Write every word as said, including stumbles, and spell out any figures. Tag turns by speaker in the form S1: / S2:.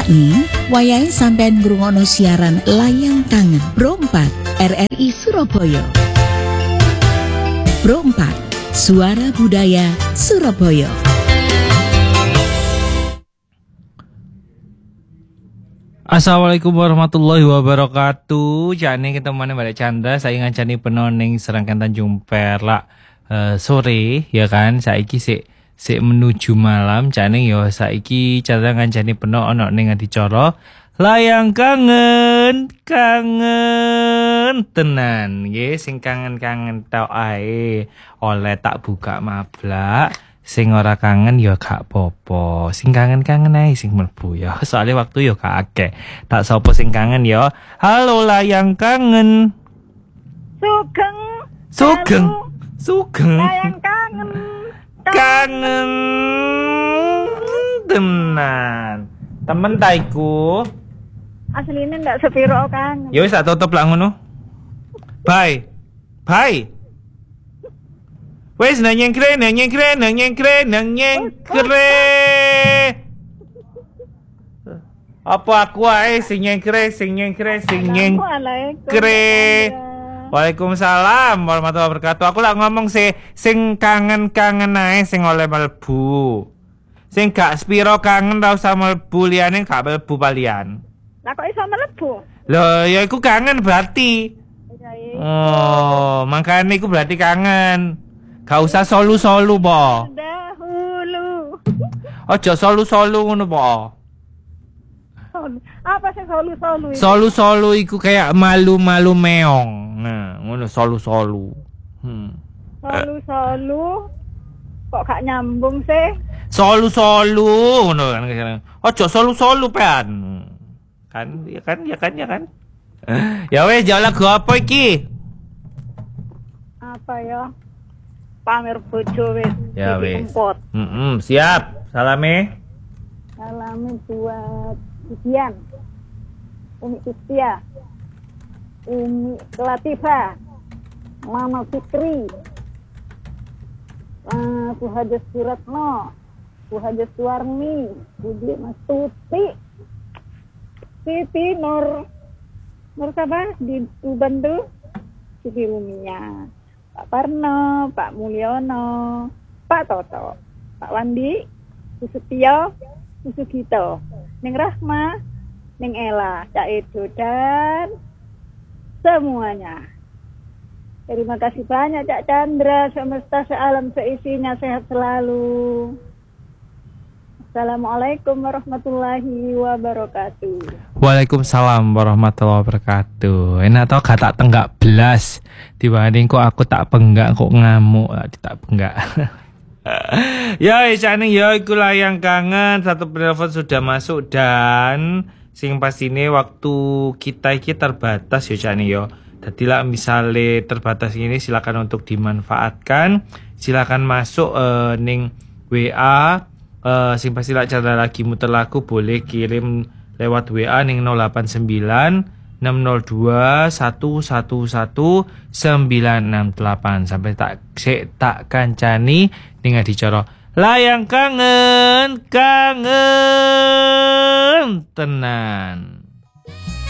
S1: Sakni, wayahe sampean ngrungokno siaran Layang Kangen Pro empat R R I Surabaya. Pro empat, Suara Budaya Surabaya.
S2: Assalamualaikum warahmatullahi wabarakatuh. Jane ketemuane Mbak Chandra, saya ngancani penoning Serangkan Tanjung Perak uh, sore ya kan. Saiki sik sik menuju malam jane yo saiki Chandra ngancani peno ana ning adicara Layang Kangen, kangen tenan nggih, sing kangen-kangen tok ae oleh tak buka mablak. Sing ora kangen ya gak popo, sing kangen-kangen ae sing mlebu ya. Soalnya waktu ya gak akeh. Tak sapa sing kangen ya. Halo Layang Kangen.
S3: Sugeng.
S2: Sugeng. Sugeng.
S3: Layang Kangen.
S2: Kangen tenan. Temen ta iku?
S3: Asline ndak sepiro kangen.
S2: Ya wis tak tutup lah ngono. Bye. Bye. Wes nang nyengkre, nang nyengkre, nang nyengkre, nang nyengkre. Apa aku ae sing nyengkre, sing nyengkre, sing nyengkre. Waalaikumsalam warahmatullahi wabarakatuh. Aku lak ngomong sih sing kangen-kangen ae sing oleh mlebu. Sing gak spiro kangen ra usah mlebu, liyane gak mlebu palian.
S3: Lah kok iso mlebu?
S2: Lho, ya iku kangen berarti. Oh, makane iku berarti kangen. Gak usah solu-solu, po.
S3: Dahulu.
S2: Ojo solu-solu ngono, po.
S3: Apa sih solu-solu itu?
S2: Solu-solu iku kayak malu-malu meong. Nah, ngono solu-solu. Hmm.
S3: Solu-solu. Kok gak nyambung sih?
S2: Solu-solu ngono kan. Ojo solu-solu, Pan. Kan, ya kan, ya kan, ya kan. Ya wes, jauh lagu apa iki?
S3: Apa ya? Pamer bojo wis.
S2: Ya wis. Heeh, siap. Salame.
S3: Salame buat Vivian. Umi Kustia. Umi Latifah. Mama Fitri. Uh, Bu Haja Suratno. Bu Haja Suwarni. Budi Mas Tuti. Siti Nur. Nur siapa? Di Tuban tuh. Siti Ruminya. Pak Parno, Pak Mulyono, Pak Toto, Pak Wandi, Susutio, Susugito, Ning Rahma, Ning Ella, Cak Edo, dan semuanya. Terima kasih banyak Cak Chandra, semesta sealam seisinya sehat selalu. Assalamualaikum warahmatullahi wabarakatuh.
S2: Waalaikumsalam warahmatullahi wabarakatuh. Enak tau gak tak tenggak belas dibanding kok aku tak penggak kok ngamuk tak penggak. Ya isane ya iku Layang Kangen, satu penelpon sudah masuk dan sing pasine waktu kita iki terbatas ya jane ya. Dadi lah misale terbatas ini silakan untuk dimanfaatkan. Silakan masuk uh, ning W A. Uh, sing pasti lak cara lagi muter lagu boleh kirim lewat W A ning nol delapan sembilan enam nol dua satu satu satu sembilan enam delapan sampai tak sik tak kancani ning adicara Layang Kangen, kangen tenan.